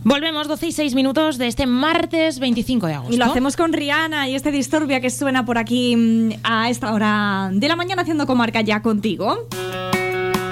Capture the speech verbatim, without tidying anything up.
Volvemos doce y seis minutos de este martes veinticinco de agosto. Y lo hacemos con Rihanna y este Disturbia que suena por aquí a esta hora de la mañana haciendo comarca ya contigo.